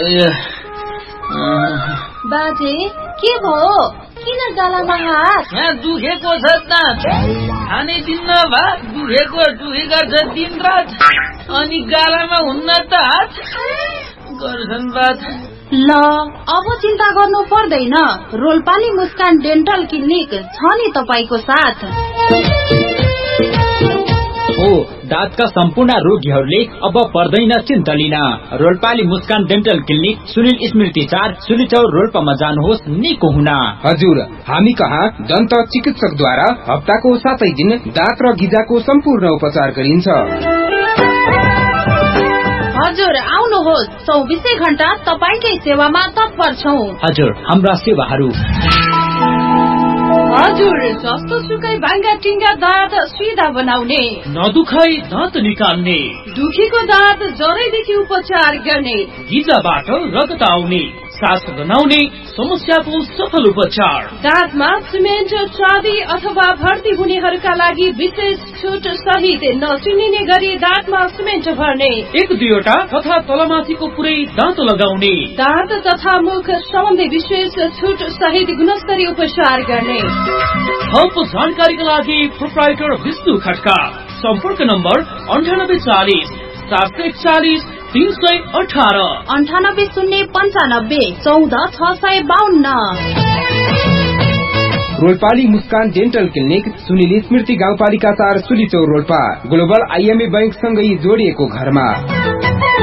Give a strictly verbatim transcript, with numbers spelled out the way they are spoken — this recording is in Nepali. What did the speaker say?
बाजे के भयो? किन गालामा हात? यहाँ दुखेको छ दाँत, खाने दिन्न भात, दुखेको दुखेका छ दिन रात, अनि गालामा हुन्न त हात गर्छन् बात। ल अब चिन्ता गर्नु पर्दैन, रोल्पाली मुस्कान डेन्टल क्लिनिक छ नि तपाईको साथ। हो दाँतका सम्पूर्ण रोगीहरूले अब पर्दैन चिन्ता लिन। रोल्पाली मुस्कान डेन्टल क्लिनिक सुनिल स्मृति चार सुलिचौर रोल्पामा जानुहोस् निको हुन। हजुर, हामी कहाँ दन्त चिकित्सकद्वारा हप्ताको सातै दिन दाँत र गिजाको सम्पूर्ण उपचार गरिन्छ। हजुर आउनुहोस्, चौबिसै घण्टा तपाईकै सेवामा तत्पर छौं। हजुर, हाम्रा सेवाहरू हजुर जस्तो सुकै भाङ्गा टिङ्गा दाँत सिधा बनाउने, नदुखाई दाँत निकाल्ने, दुखीको दाँत जरैदेखि उपचार गर्ने, गिजाबाट रगत आउने, सास गनाउने समस्याको सफल उपचार, दाँतमा सिमेन्ट चाँदी अथवा भर्ती हुनेहरूका लागि विशेष छुट सहित नचिनिने गरी दाँतमा सिमेन्ट भर्ने, एक दुईवटा तथा तलमाथिको पुरै दाँत लगाउने, दाँत तथा मुख सम्बन्धी विशेष छुट सहित गुणस्तरीय उपचार गर्ने। थप जानकारीका लागि प्रोप्राइटर विष्णु खड्का, सम्पर्क नम्बर अन्ठानब्बे चालिस सात सय चालिस तीन सय अठार, अन्ठानब्बे शून्य पन्चानब्बे चौध छ सय बाहन्न। रोल्पाली मुस्कान डेन्टल क्लिनिक सुनिल स्मृति गाउँपालिका चार सुलिचौर रोल्पा, ग्लोबल आइएमए बैंक सँगै जोडिएको घरमा।